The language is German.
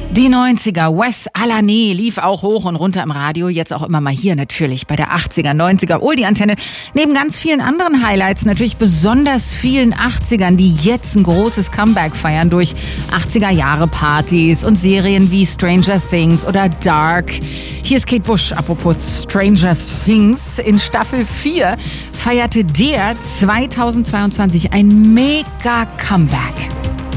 Die 90er, Wes Alané lief auch hoch und runter im Radio, jetzt auch immer mal hier natürlich bei der 80er, 90er, Oldie-Antenne. Neben ganz vielen anderen Highlights natürlich besonders vielen 80ern, die jetzt ein großes Comeback feiern durch 80er-Jahre-Partys und Serien wie Stranger Things oder Dark. Hier ist Kate Bush, apropos Stranger Things. In Staffel 4 feierte der 2022 ein mega Comeback.